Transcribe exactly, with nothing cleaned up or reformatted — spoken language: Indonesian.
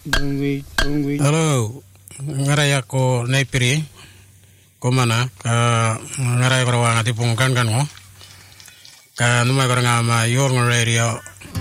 Halo, ngarai ako naipiri, komana, ka ngarai ko rawang ati pungkan kan mo, ka numai ko nga ma yor ng radio,